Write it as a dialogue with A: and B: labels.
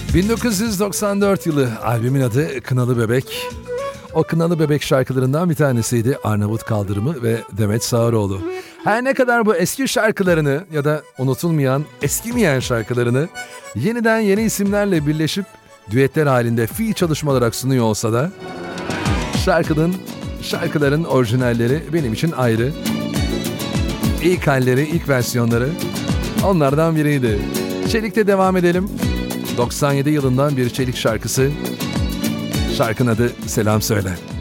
A: 1994 yılı, albümün adı Kınalı Bebek. O Kınalı Bebek şarkılarından bir tanesiydi Arnavut Kaldırımı ve Demet Sağaroğlu. Her ne kadar bu eski şarkılarını ya da unutulmayan, eskimeyen şarkılarını yeniden yeni isimlerle birleşip düetler halinde fiil çalışma olarak sunuyor olsa da şarkıların orijinalleri benim için ayrı. İlk halleri, ilk versiyonları onlardan biriydi. Çelik'te devam edelim. 97 yılından bir Çelik şarkısı. Şarkının adı Selam Söyle.